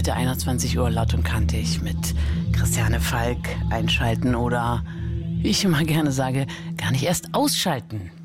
heute 21 Uhr laut und kantig mit Christiane Falk einschalten oder, wie ich immer gerne sage, gar nicht erst ausschalten.